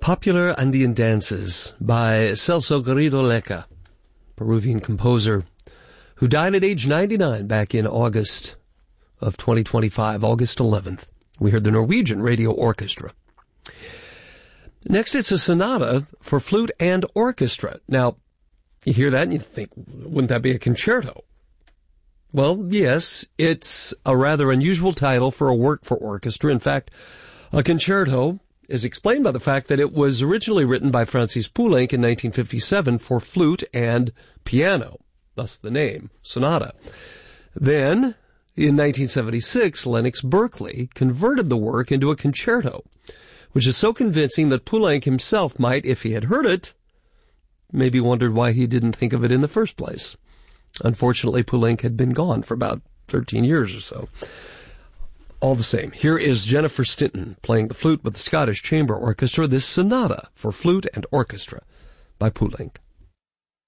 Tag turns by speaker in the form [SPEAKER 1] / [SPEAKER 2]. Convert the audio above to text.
[SPEAKER 1] Popular Andean Dances by Celso Garrido Leca, Peruvian composer who died at age 99 back in August of 2025, August 11th. We heard the Norwegian Radio Orchestra. Next, it's a sonata for flute and orchestra. Now, you hear that and you think, wouldn't that be a concerto? Well, yes, it's a rather unusual title for a work for orchestra. In fact, a concerto is explained by the fact that it was originally written by Francis Poulenc in 1957 for flute and piano, thus the name, sonata. Then, in 1976, Lennox Berkeley converted the work into a concerto, which is so convincing that Poulenc himself might, if he had heard it, maybe wondered why he didn't think of it in the first place. Unfortunately, Poulenc had been gone for about 13 years or so. All the same, here is Jennifer Stinton playing the flute with the Scottish Chamber Orchestra, this sonata for flute and orchestra by Poulenc.